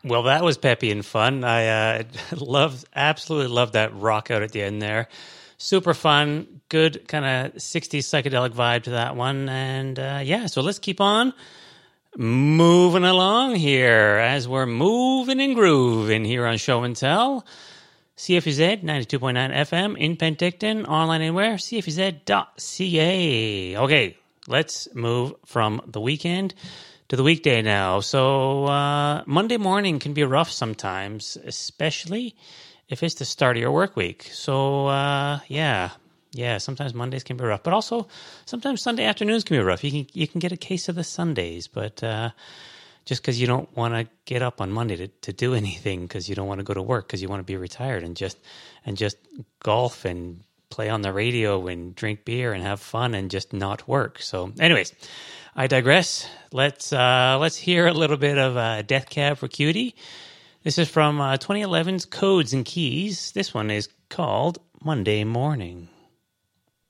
Well, that was peppy and fun. I absolutely love that rock out at the end there. Super fun, good kind of 60s psychedelic vibe to that one. And so let's keep on moving along here as we're moving and grooving here on Show and Tell. CFUZ 92.9 FM in Penticton, online anywhere, cfuz.ca. Okay, let's move from the weekend to the weekday now. So Monday morning can be rough sometimes, especially if it's the start of your work week. So sometimes Mondays can be rough, but also sometimes Sunday afternoons can be rough. You can get a case of the Sundays, but just because you don't want to get up on Monday to do anything because you don't want to go to work because you want to be retired and just golf and play on the radio and drink beer and have fun and just not work. So anyways, I digress. Let's hear a little bit of Death Cab for Cutie. This is from 2011's Codes and Keys. This one is called Monday Morning.